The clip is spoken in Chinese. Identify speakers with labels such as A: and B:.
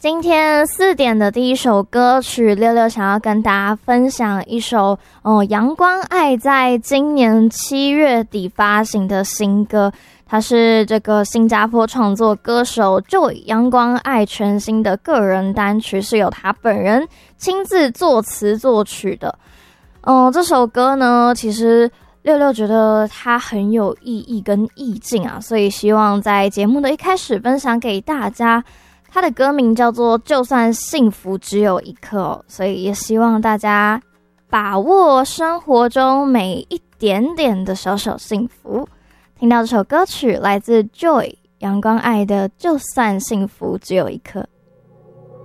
A: 今天4点的第一首歌曲，六六想要跟大家分享一首阳光爱在今年7月底发行的新歌，它是这个新加坡创作歌手 Joy 阳光爱全新的个人单曲，是由他本人亲自作词作曲的。这首歌呢，其实六六觉得它很有意义跟意境啊，所以希望在节目的一开始分享给大家。它的歌名叫做就算幸福只有一刻所以也希望大家把握生活中每一点点的小小幸福。听到这首歌曲来自 Joy 阳光爱的就算幸福只有一刻。